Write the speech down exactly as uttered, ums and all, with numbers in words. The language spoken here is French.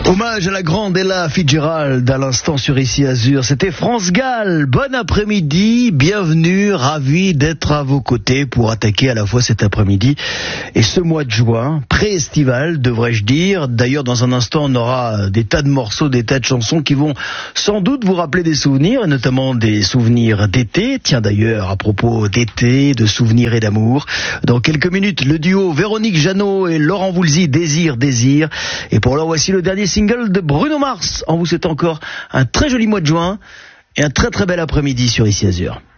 Hommage à la grande Ella Fitzgerald à l'instant sur Ici Azur. C'était France Gall. Bon après-midi, bienvenue, ravi d'être à vos côtés pour attaquer à la fois cet après-midi et ce mois de juin, pré-estival devrais-je dire. D'ailleurs dans un instant on aura des tas de morceaux, des tas de chansons qui vont sans doute vous rappeler des souvenirs, et notamment des souvenirs d'été. Tiens d'ailleurs, à propos d'été, de souvenirs et d'amour, dans quelques minutes le duo Véronique Jeannot et Laurent Voulzy, Désir, Désir. Et pour l'heure voici le dernier single de Bruno Mars. On vous souhaite encore un très joli mois de juin et un très très bel après-midi sur Ici Azur.